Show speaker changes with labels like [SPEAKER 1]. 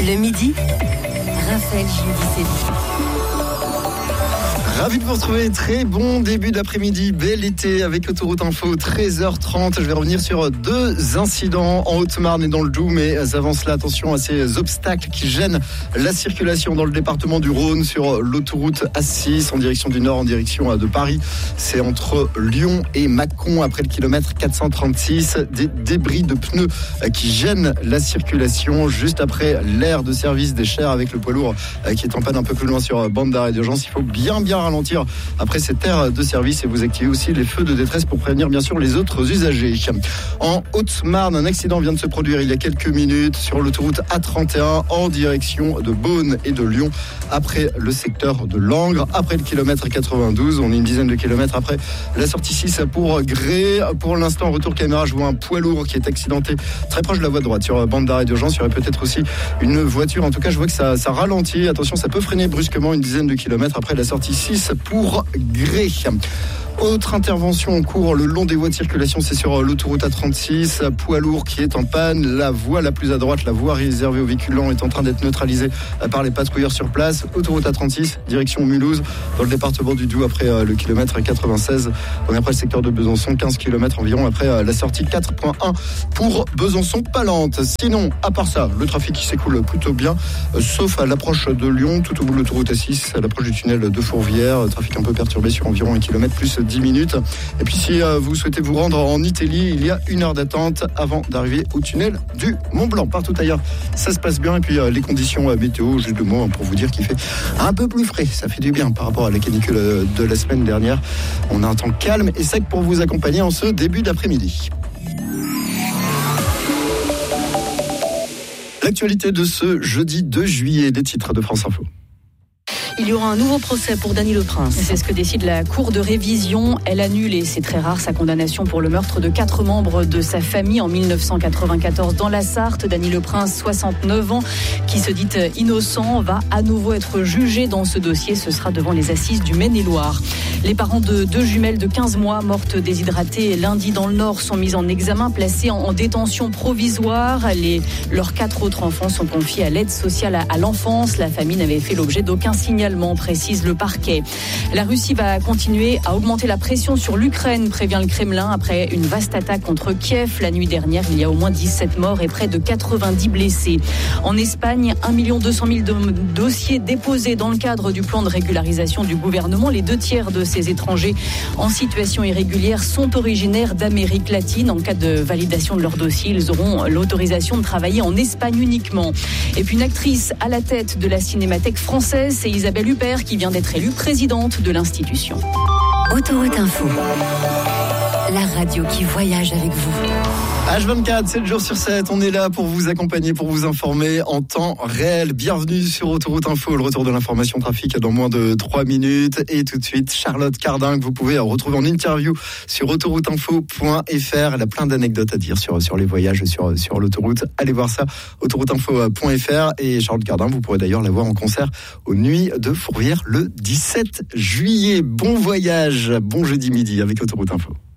[SPEAKER 1] Le midi, Raphaël Giudicelli.
[SPEAKER 2] Ravi de vous retrouver, très bon début d'après-midi, bel été avec Autoroute Info, 13h30. Je vais revenir sur deux incidents en Haute-Marne et dans le Doubs, mais avant cela, attention à ces obstacles qui gênent la circulation dans le département du Rhône sur l'autoroute A6 en direction du nord, en direction de Paris. C'est entre Lyon et Mâcon, après le kilomètre 436, des débris de pneus qui gênent la circulation juste après l'aire de service des Chers avec le poids lourd qui est en panne un peu plus loin sur bande d'arrêt d'urgence. Il faut bien ralentir après cette aire de service et vous activez aussi les feux de détresse pour prévenir bien sûr les autres usagers. En Haute-Marne, un accident vient de se produire il y a quelques minutes sur l'autoroute A31 en direction de Beaune et de Lyon après le secteur de Langres, après le kilomètre 92. On est une dizaine de kilomètres après la sortie 6 pour Gré. Pour l'instant, retour caméra, je vois un poids lourd qui est accidenté très proche de la voie droite sur bande d'arrêt d'urgence. Il y aurait peut-être aussi une voiture. En tout cas, je vois que ça ralentit. Attention, ça peut freiner brusquement une dizaine de kilomètres après la sortie 6 pour Gré. Autre intervention en cours le long des voies de circulation, c'est sur l'autoroute A36, poids lourd qui est en panne. La voie la plus à droite, la voie réservée aux véhicules lents, est en train d'être neutralisée par les patrouilleurs sur place. Autoroute A36, direction Mulhouse, dans le département du Doubs, après le kilomètre 96. On est après le secteur de Besançon, 15 km environ après la sortie 4.1 pour Besançon-Palente. Sinon, à part ça, le trafic qui s'écoule plutôt bien, sauf à l'approche de Lyon, tout au bout de l'autoroute A6, à l'approche du tunnel de Fourvière. Trafic un peu perturbé sur environ 1 km plus 10 minutes. Et puis si vous souhaitez vous rendre en Italie, il y a 1 heure d'attente avant d'arriver au tunnel du Mont-Blanc. Partout ailleurs, ça se passe bien. Et puis les conditions météo, juste le mot pour vous dire qu'il fait un peu plus frais. Ça fait du bien par rapport à la canicule de la semaine dernière. On a un temps calme et sec pour vous accompagner en ce début d'après-midi. L'actualité de ce jeudi 2 juillet, des titres de France Info.
[SPEAKER 3] Il y aura un nouveau procès pour Dany Le Prince. C'est ce que décide la Cour de révision. Elle annule, et c'est très rare, sa condamnation pour le meurtre de 4 membres de sa famille en 1994 dans la Sarthe. Dany Le Prince, 69 ans, qui se dit innocent, va à nouveau être jugé dans ce dossier. Ce sera devant les assises du Maine-et-Loire. Les parents de 2 jumelles de 15 mois mortes déshydratées lundi dans le Nord sont mis en examen, placés en détention provisoire. Leurs 4 autres enfants sont confiés à l'aide sociale à l'enfance. La famille n'avait fait l'objet d'aucun signalement, précise le parquet. La Russie va continuer à augmenter la pression sur l'Ukraine, prévient le Kremlin, après une vaste attaque contre Kiev. La nuit dernière, il y a au moins 17 morts et près de 90 blessés. En Espagne, 1 200 000 dossiers déposés dans le cadre du plan de régularisation du gouvernement. Les 2 tiers de ces étrangers en situation irrégulière sont originaires d'Amérique latine. En cas de validation de leur dossier, ils auront l'autorisation de travailler en Espagne uniquement. Et puis une actrice à la tête de la Cinémathèque française, c'est Isabelle Huppert, qui vient d'être élue présidente de l'institution.
[SPEAKER 1] Autoroute Info, la radio qui voyage avec vous.
[SPEAKER 2] H24, 7 jours sur 7, on est là pour vous accompagner, pour vous informer en temps réel. Bienvenue sur Autoroute Info, le retour de l'information trafic dans moins de 3 minutes. Et tout de suite, Charlotte Cardin, que vous pouvez retrouver en interview sur autorouteinfo.fr. Elle a plein d'anecdotes à dire sur les voyages sur l'autoroute. Allez voir ça, autorouteinfo.fr. Et Charlotte Cardin, vous pourrez d'ailleurs la voir en concert aux Nuits de Fourvière le 17 juillet. Bon voyage, bon jeudi midi avec Autoroute Info.